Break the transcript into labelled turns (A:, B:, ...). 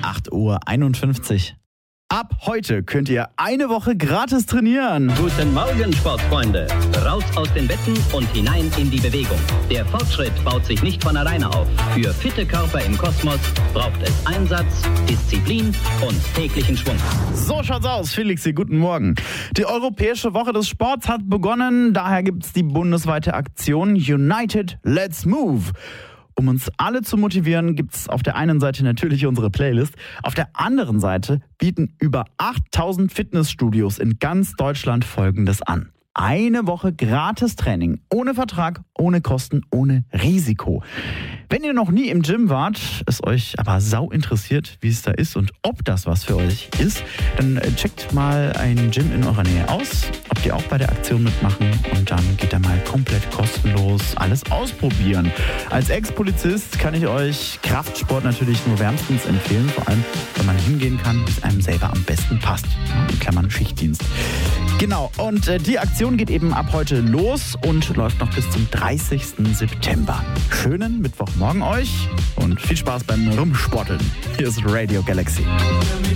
A: 8:51 Uhr. Ab heute könnt ihr eine Woche gratis trainieren.
B: Guten Morgen, Sportfreunde. Raus aus den Betten und hinein in die Bewegung. Der Fortschritt baut sich nicht von alleine auf. Für fitte Körper im Kosmos braucht es Einsatz, Disziplin und täglichen Schwung.
A: So schaut's aus, Felixi, guten Morgen. Die Europäische Woche des Sports hat begonnen. Daher gibt's die bundesweite Aktion United Let's Move. Um uns alle zu motivieren, gibt's auf der einen Seite natürlich unsere Playlist. Auf der anderen Seite bieten über 8000 Fitnessstudios in ganz Deutschland Folgendes an. Eine Woche gratis Training, ohne Vertrag, ohne Kosten, ohne Risiko. Wenn ihr noch nie im Gym wart, es euch aber sau interessiert, wie es da ist und ob das was für euch ist, dann checkt mal ein Gym in eurer Nähe aus, ob die auch bei der Aktion mitmachen und dann geht da mal komplett kostenlos alles ausprobieren. Als Ex-Polizist kann ich euch Kraftsport natürlich nur wärmstens empfehlen, vor allem wenn man hingehen kann, wie es einem selber am besten passt. In Klammern Schichtdienst. Genau, und die Aktion geht eben ab heute los und läuft noch bis zum 30. September. Schönen Mittwochmorgen euch und viel Spaß beim Rumsporteln. Hier ist Radio Galaxy.